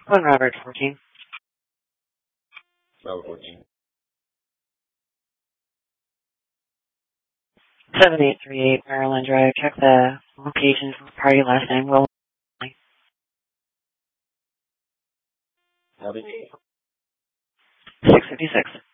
One Robert 14. Robert 14. 7838 Maryland Drive. Check the location for party last name. Will. 656.